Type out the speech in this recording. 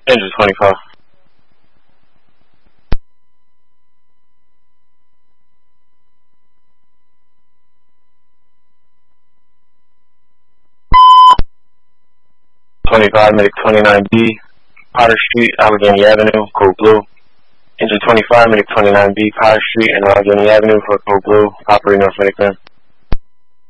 Engine 25. Medic 29B, Potter Street, Allegheny Avenue, code blue. Engine 25, Medic 29B, Potter Street and Allegheny Avenue for code blue, operating North Medic 10.